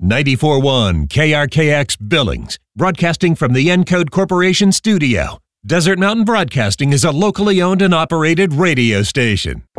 94.1 KRKX Billings, broadcasting from the Encode Corporation studio. Desert Mountain Broadcasting is a locally owned and operated radio station.